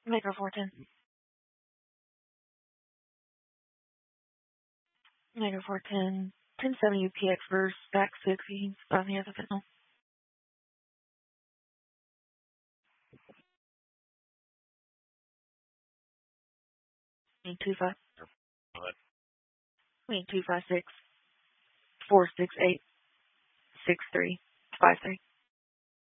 Maker 410. Maker 410. 1070 UPX verse back 60 on the other fentanyl. 256 468 6353.